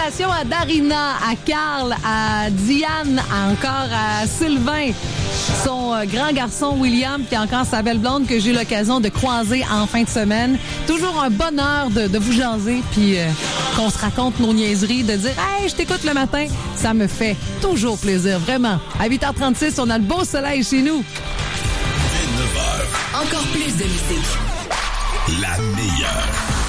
Salutations à Darina, à Carl, à Diane, encore à Sylvain, son grand garçon William, puis encore sa belle blonde que j'ai eu l'occasion de croiser en fin de semaine. Toujours un bonheur de vous jaser, puis qu'on se raconte nos niaiseries, de dire « Hey, je t'écoute le matin », ça me fait toujours plaisir, vraiment. À 8h36, on a le beau soleil chez nous. 9h. Encore plus de musique. La meilleure.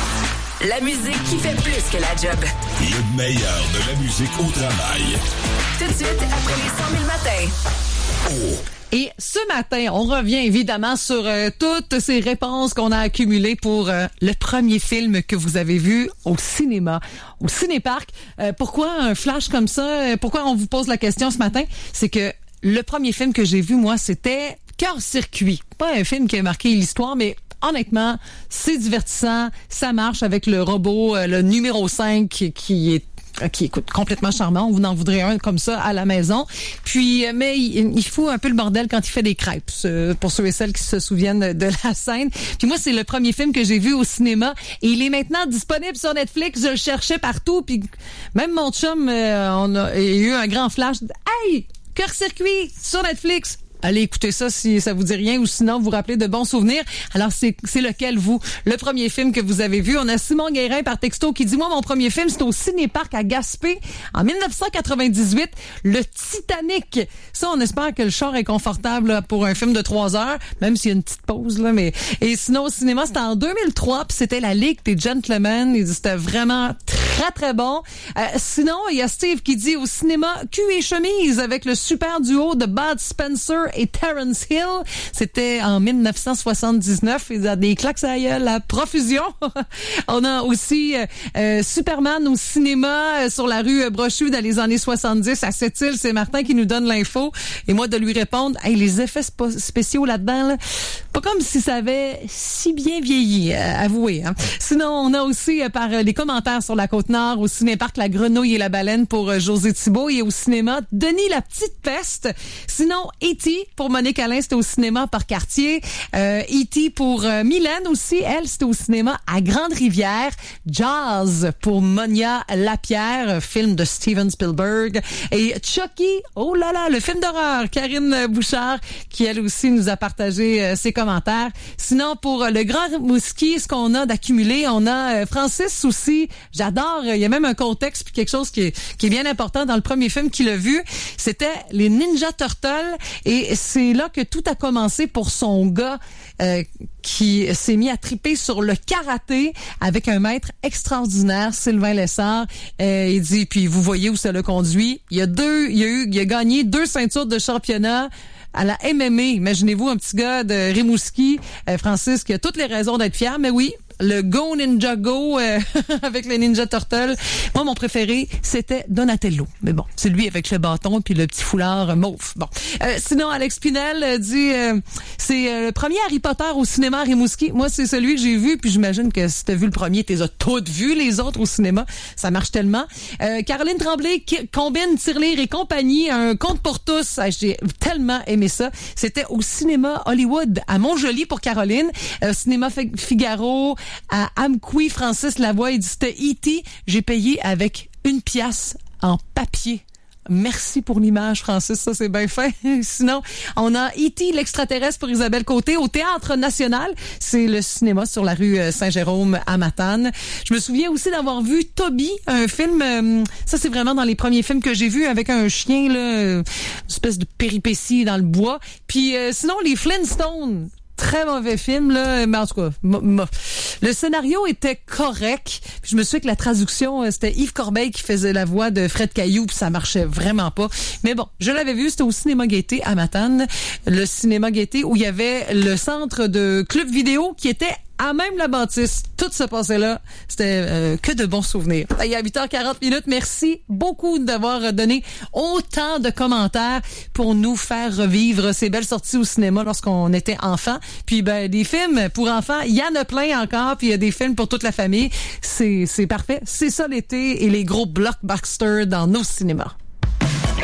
La musique qui fait plus que la job. Le meilleur de la musique au travail. Tout de suite, après les 100 000 matins. Oh. Et ce matin, on revient évidemment sur toutes ces réponses qu'on a accumulées pour le premier film que vous avez vu au cinéma, au Cinéparc. Pourquoi un flash comme ça? Pourquoi on vous pose la question ce matin? C'est que le premier film que j'ai vu, moi, c'était Cœur-circuit. Pas un film qui a marqué l'histoire, mais honnêtement, c'est divertissant. Ça marche avec le robot, le numéro 5 qui écoute complètement charmant. Vous en voudrez un comme ça à la maison. Puis, mais il fout un peu le bordel quand il fait des crêpes, pour ceux et celles qui se souviennent de la scène. Puis moi, c'est le premier film que j'ai vu au cinéma et il est maintenant disponible sur Netflix. Je le cherchais partout. Puis même mon chum, il y a eu un grand flash. Hey! Cœur-circuit sur Netflix! Allez écouter ça si ça vous dit rien ou sinon vous rappelez de bons souvenirs. Alors c'est lequel vous? Le premier film que vous avez vu. On a Simon Guérin par texto qui dit « Moi, mon premier film, c'était au Cinéparc à Gaspé en 1998, le Titanic. » Ça, on espère que le char est confortable là, pour un film de 3 heures, même s'il y a une petite pause. Là, mais et sinon, au cinéma, c'était en 2003, puis c'était La Ligue des Gentlemen. Il dit c'était vraiment très, très bon. Sinon, il y a Steve qui dit « Au cinéma, cul et chemise avec le super duo de Bud Spencer et Terence Hill. » C'était en 1979. Il y a des claques à la gueule à profusion. On a aussi Superman au cinéma sur la rue Brochu dans les années 70 à Sept-Îles. C'est Martin qui nous donne l'info. Et moi de lui répondre, hey, les effets spéciaux là-dedans, là, pas comme si ça avait si bien vieilli, avouez. Hein. Sinon, on a aussi par les commentaires sur la Côte-Nord au Cinéparc La Grenouille et la Baleine pour José Thibault et au cinéma Denis la Petite Peste. Sinon, E.T. pour Monique Alain, c'était au cinéma par quartier. E.T. pour Mylène aussi, elle, c'était au cinéma à Grande-Rivière. Jazz pour Monia Lapierre, film de Steven Spielberg. Et Chucky, oh là là, le film d'horreur, Karine Bouchard, qui elle aussi nous a partagé ses commentaires. Sinon, pour le Grand Rimouski, ce qu'on a d'accumulé, on a Francis aussi. J'adore, il y a même un contexte puis quelque chose qui est bien important dans le premier film qu'il a vu. C'était les Ninja Turtles. Et c'est là que tout a commencé pour son gars qui s'est mis à triper sur le karaté avec un maître extraordinaire, Sylvain Lessard. Il dit, puis vous voyez où ça l'a conduit. Il a gagné 2 ceintures de championnat à la MMA. Imaginez-vous un petit gars de Rimouski, Francis, qui a toutes les raisons d'être fier, mais oui, le Go Ninja Go avec les Ninja Turtles. Moi, mon préféré, c'était Donatello. Mais bon, c'est lui avec le bâton puis le petit foulard mauve. Bon. Sinon, Alex Pinel dit c'est le premier Harry Potter au cinéma à Rimouski. Moi, c'est celui que j'ai vu, puis j'imagine que si t'as vu le premier, t'es toutes vu les autres au cinéma. Ça marche tellement. Caroline Tremblay qui combine tirelire et compagnie, un conte pour tous. J'ai tellement aimé ça. C'était au cinéma Hollywood à Montjoly pour Caroline. Cinéma Figaro à Amqui, Francis Lavoie, il dit c'était E.T. J'ai payé avec 1 pièce en papier. Merci pour l'image, Francis, ça c'est bien fait. Sinon, on a E.T. l'extraterrestre pour Isabelle Côté au Théâtre National. C'est le cinéma sur la rue Saint-Jérôme à Matane. Je me souviens aussi d'avoir vu Toby, un film, ça c'est vraiment dans les premiers films que j'ai vus avec un chien, là, une espèce de péripétie dans le bois. Puis sinon, les Flintstones. Très mauvais film, là, mais en tout cas, le scénario était correct. Puis je me souviens que la traduction, c'était Yves Corbeil qui faisait la voix de Fred Caillou, puis ça marchait vraiment pas. Mais bon, je l'avais vu, c'était au Cinéma Gaieté à Matane, le Cinéma Gaieté où il y avait le centre de club vidéo qui était à même la bâtisse. Tout se passait là. C'était que de bons souvenirs. Il y a 8h40. Merci beaucoup d'avoir donné autant de commentaires pour nous faire revivre ces belles sorties au cinéma lorsqu'on était enfant. Puis ben des films pour enfants, il y en a plein encore. Puis il y a des films pour toute la famille. C'est parfait. C'est ça l'été et les gros blockbusters dans nos cinémas.